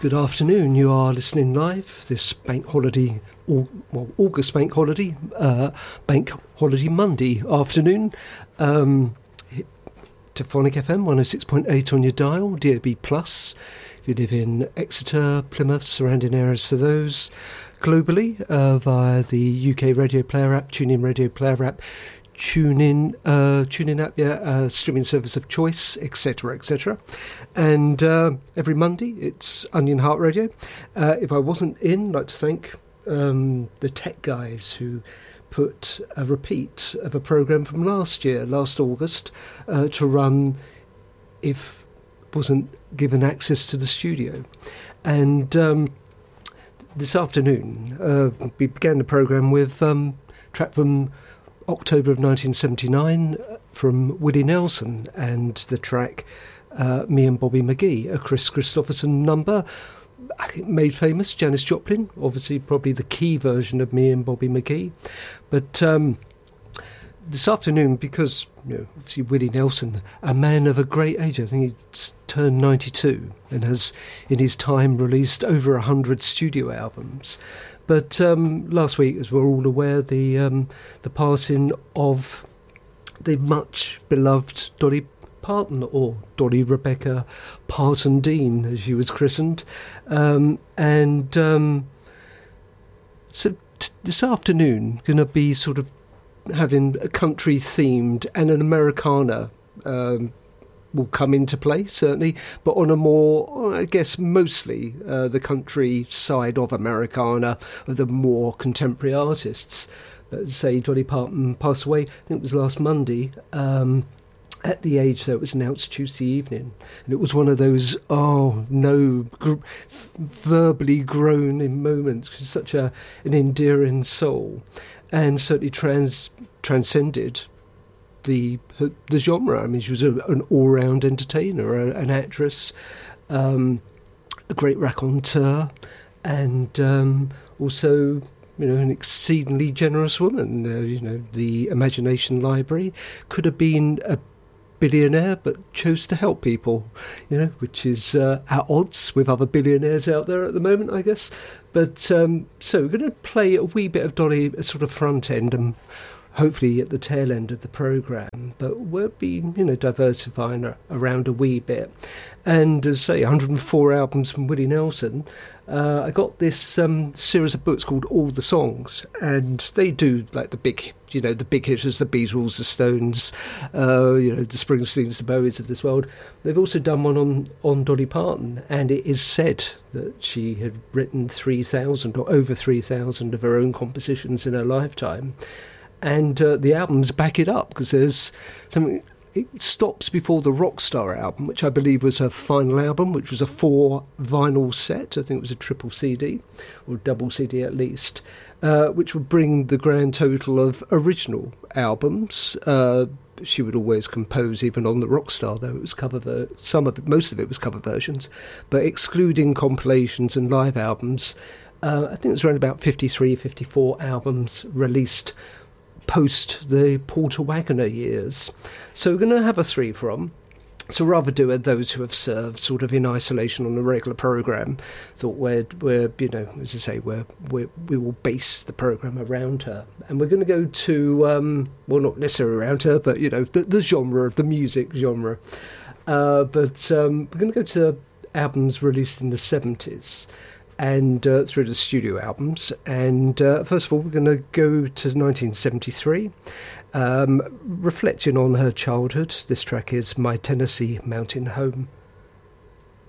Good afternoon. You are listening live this bank holiday, August bank holiday Monday afternoon. To Phonic FM 106.8 on your dial, DAB+. If you live in Exeter, Plymouth, surrounding areas to those, globally via the UK Radio Player app, TuneIn Radio Player app, TuneIn app, streaming service of choice, etc., etc. And every Monday, it's Onion Heart Radio. If I wasn't in, I'd like to thank the tech guys who put a repeat of a programme from last August, to run if wasn't given access to the studio. And this afternoon, we began the programme with track from October of 1979 from Willie Nelson, and the track Me and Bobby McGee, a Chris Christopherson number, I think made famous. Janis Joplin, obviously probably the key version of Me and Bobby McGee. But this afternoon, because obviously Willie Nelson, a man of a great age, I think he's turned 92 and has in his time released over 100 studio albums. But last week, as we're all aware, the passing of the much beloved Dolly Parton, or Dolly Rebecca Parton Dean, as she was christened. So this afternoon, going to be sort of having a country themed and an Americana will come into play, certainly, but on a more, I guess, mostly the country side of Americana, of the more contemporary artists. But say Dolly Parton passed away, I think it was last Monday, at the age that it was announced Tuesday evening. And it was one of those, verbally groaning moments. She's such an endearing soul, and certainly transcended the genre. I mean, she was an all-round entertainer, an actress, a great raconteur, and also, an exceedingly generous woman. The Imagination Library could have been a billionaire, but chose to help people, which is at odds with other billionaires out there at the moment, I guess. But so we're going to play a wee bit of Dolly, a sort of front end, and hopefully at the tail end of the programme, but we'll be, diversifying around a wee bit. And as I say, 104 albums from Willie Nelson. I got this series of books called All the Songs, and they do like the big hitters, the Beatles, the Stones, the Springsteens, the Bowies of this world. They've also done one on Dolly Parton, and it is said that she had written 3,000 or over 3,000 of her own compositions in her lifetime. And the albums back it up, because there's something. It stops before the Rockstar album, which I believe was her final album, which was a 4 vinyl set. I think it was a triple CD, or double CD at least, which would bring the grand total of original albums. She would always compose, even on the Rockstar, though it was most of it was cover versions, but excluding compilations and live albums. I think it was around about 53, 54 albums released post the Porter Wagoner years. So we're going to have a 3 from. So rather do those who have served sort of in isolation on a regular programme. Thought we're as I say, we will base the programme around her. And we're going to go to, not necessarily around her, but, the genre, the music genre. But we're going to go to albums released in the 70s. And through the studio albums. And first of all, we're going to go to 1973, reflecting on her childhood. This track is My Tennessee Mountain Home.